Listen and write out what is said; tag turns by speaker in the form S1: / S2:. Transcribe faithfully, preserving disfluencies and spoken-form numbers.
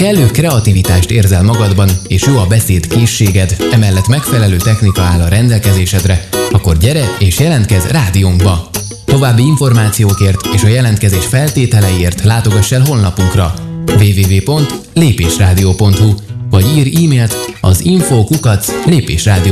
S1: kellő kreativitást érzel magadban, és jó a beszéd készséged, emellett megfelelő technika áll a rendelkezésedre, akkor gyere és jelentkezz rádiónkba! További információkért és a jelentkezés feltételeiért látogass el honlapunkra double-u double-u double-u pont lépésrádió pont hu vagy írj e-mailt az info kukac lépésrádió